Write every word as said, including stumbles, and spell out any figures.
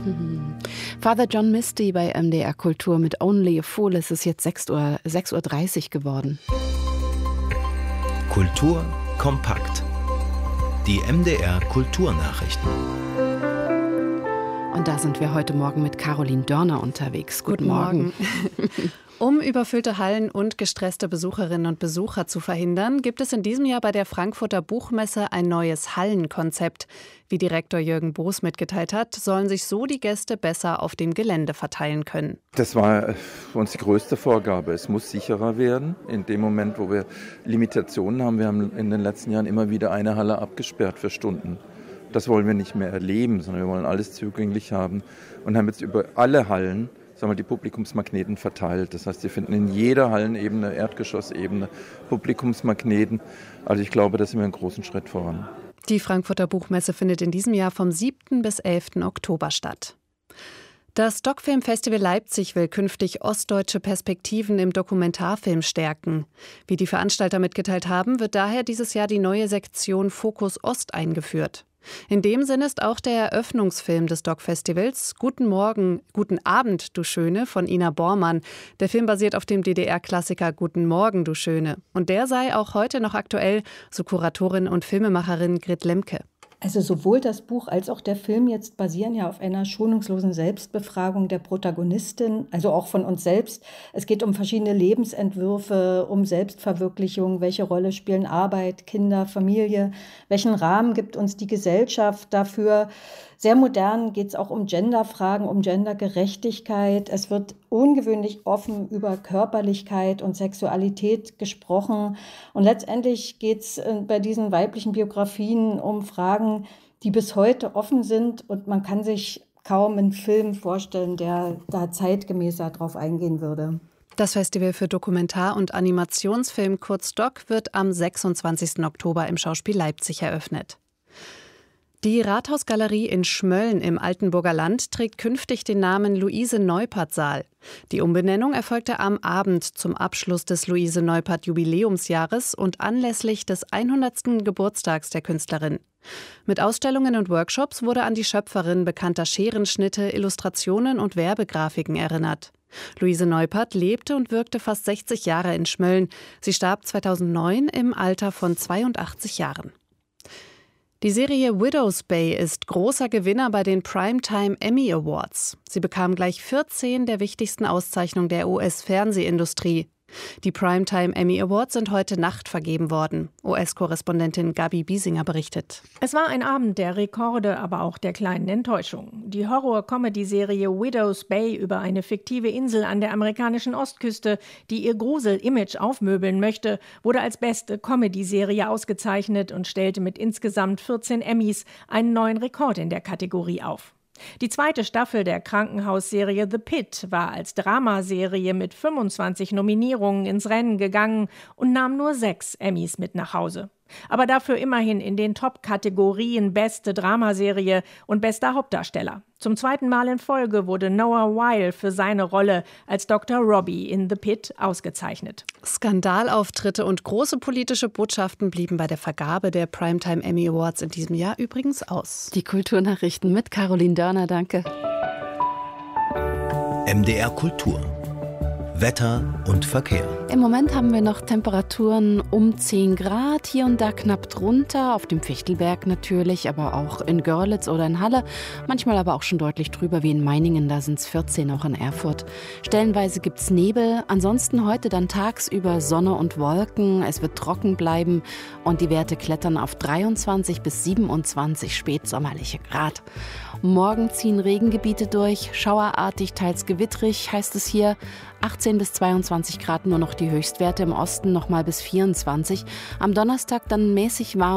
Mhm. Father John Misty bei M D R Kultur mit Only a Fool. Es ist jetzt sechs Uhr dreißig geworden. Kultur kompakt. Die M D R Kulturnachrichten. Und da sind wir heute Morgen mit Caroline Dörner unterwegs. Guten, Guten Morgen. Morgen. Um überfüllte Hallen und gestresste Besucherinnen und Besucher zu verhindern, gibt es in diesem Jahr bei der Frankfurter Buchmesse ein neues Hallenkonzept. Wie Direktor Jürgen Boos mitgeteilt hat, sollen sich so die Gäste besser auf dem Gelände verteilen können. Das war für uns die größte Vorgabe. Es muss sicherer werden. In dem Moment, wo wir Limitationen haben, wir haben in den letzten Jahren immer wieder eine Halle abgesperrt für Stunden. Das wollen wir nicht mehr erleben, sondern wir wollen alles zugänglich haben und haben jetzt über alle Hallen sagen wir, die Publikumsmagneten verteilt. Das heißt, Sie finden in jeder Hallenebene, Erdgeschossebene Publikumsmagneten. Also ich glaube, da sind wir einen großen Schritt voran. Die Frankfurter Buchmesse findet in diesem Jahr vom siebten bis elften Oktober statt. Das Doc-Film-Festival Leipzig will künftig ostdeutsche Perspektiven im Dokumentarfilm stärken. Wie die Veranstalter mitgeteilt haben, wird daher dieses Jahr die neue Sektion Fokus Ost eingeführt. In dem Sinn ist auch der Eröffnungsfilm des Doc-Festivals Guten Morgen, Guten Abend, du Schöne von Ina Bormann. Der Film basiert auf dem D D R-Klassiker Guten Morgen, du Schöne. Und der sei auch heute noch aktuell, so Kuratorin und Filmemacherin Grit Lemke. Also sowohl das Buch als auch der Film jetzt basieren ja auf einer schonungslosen Selbstbefragung der Protagonistin, also auch von uns selbst. Es geht um verschiedene Lebensentwürfe, um Selbstverwirklichung. Welche Rolle spielen Arbeit, Kinder, Familie? Welchen Rahmen gibt uns die Gesellschaft dafür? Sehr modern geht es auch um Genderfragen, um Gendergerechtigkeit. Es wird ungewöhnlich offen über Körperlichkeit und Sexualität gesprochen. Und letztendlich geht es bei diesen weiblichen Biografien um Fragen, die bis heute offen sind. Und man kann sich kaum einen Film vorstellen, der da zeitgemäßer drauf eingehen würde. Das Festival für Dokumentar- und Animationsfilm kurz Doc wird am sechsundzwanzigsten Oktober im Schauspiel Leipzig eröffnet. Die Rathausgalerie in Schmölln im Altenburger Land trägt künftig den Namen Luise-Neupert-Saal. Die Umbenennung erfolgte am Abend zum Abschluss des Luise-Neupert-Jubiläumsjahres und anlässlich des hundertsten Geburtstags der Künstlerin. Mit Ausstellungen und Workshops wurde an die Schöpferin bekannter Scherenschnitte, Illustrationen und Werbegrafiken erinnert. Luise Neupert lebte und wirkte fast sechzig Jahre in Schmölln. Sie starb zweitausendneun im Alter von zweiundachtzig Jahren. Die Serie Widow's Bay ist großer Gewinner bei den Primetime Emmy Awards. Sie bekam gleich vierzehn der wichtigsten Auszeichnungen der U S-Fernsehindustrie. Die Primetime Emmy Awards sind heute Nacht vergeben worden. U S-Korrespondentin Gabi Biesinger berichtet. Es war ein Abend der Rekorde, aber auch der kleinen Enttäuschung. Die Horror-Comedy-Serie Widow's Bay über eine fiktive Insel an der amerikanischen Ostküste, die ihr Grusel-Image aufmöbeln möchte, wurde als beste Comedy-Serie ausgezeichnet und stellte mit insgesamt vierzehn Emmys einen neuen Rekord in der Kategorie auf. Die zweite Staffel der Krankenhausserie The Pit war als Dramaserie mit fünfundzwanzig Nominierungen ins Rennen gegangen und nahm nur sechs Emmys mit nach Hause. Aber dafür immerhin in den Top-Kategorien Beste Dramaserie und Bester Hauptdarsteller. Zum zweiten Mal in Folge wurde Noah Wyle für seine Rolle als Doktor Robbie in The Pit ausgezeichnet. Skandalauftritte und große politische Botschaften blieben bei der Vergabe der Primetime Emmy Awards in diesem Jahr übrigens aus. Die Kulturnachrichten mit Caroline Dörner, danke. M D R Kultur. Wetter und Verkehr. Im Moment haben wir noch Temperaturen um zehn Grad, hier und da knapp drunter, auf dem Fichtelberg natürlich, aber auch in Görlitz oder in Halle, manchmal aber auch schon deutlich drüber wie in Meiningen, da sind es vierzehn, auch in Erfurt. Stellenweise gibt es Nebel, ansonsten heute dann tagsüber Sonne und Wolken, es wird trocken bleiben und die Werte klettern auf dreiundzwanzig bis siebenundzwanzig spätsommerliche Grad. Morgen ziehen Regengebiete durch, schauerartig, teils gewittrig, heißt es hier. achtzehn bis zweiundzwanzig Grad nur noch die Höchstwerte, im Osten noch mal bis vierundzwanzig. Am Donnerstag dann mäßig warm.